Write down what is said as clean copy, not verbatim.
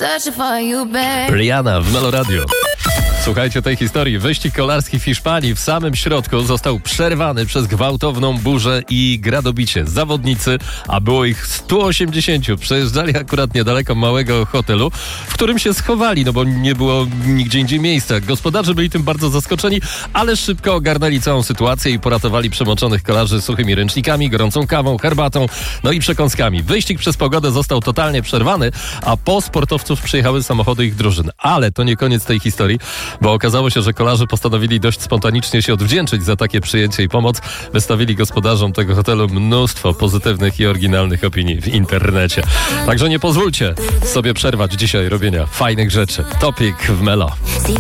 Rihanna w Melo Radio. Słuchajcie tej historii. Wyścig kolarski w Hiszpanii w samym środku został przerwany przez gwałtowną burzę i gradobicie. Zawodnicy, a było ich 180, przejeżdżali akurat niedaleko małego hotelu, w którym się schowali, no bo nie było nigdzie indziej miejsca. Gospodarze byli tym bardzo zaskoczeni, ale szybko ogarnęli całą sytuację i poratowali przemoczonych kolarzy suchymi ręcznikami, gorącą kawą, herbatą, no i przekąskami. Wyścig przez pogodę został totalnie przerwany, a po sportowców przyjechały samochody ich drużyn. Ale to nie koniec tej historii, bo okazało się, że kolarze postanowili dość spontanicznie się odwdzięczyć za takie przyjęcie i pomoc. Wystawili gospodarzom tego hotelu mnóstwo pozytywnych i oryginalnych opinii w internecie. Także nie pozwólcie sobie przerwać dzisiaj robienia fajnych rzeczy. Topik w Melo.